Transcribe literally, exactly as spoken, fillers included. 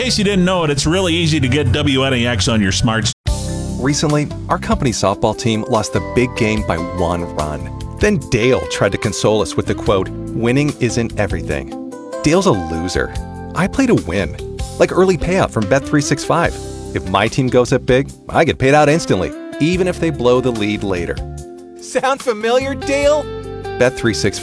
case you didn't know it, it's really easy to get W N A X on your smart. Recently, our company softball team lost the big game by one run. Then Dale tried to console us with the quote, "Winning isn't everything." Dale's a loser. I play to win. Like early payout from Bet three sixty-five. If my team goes up big, I get paid out instantly, even if they blow the lead later. Sound familiar, Dale? Bet three sixty-five.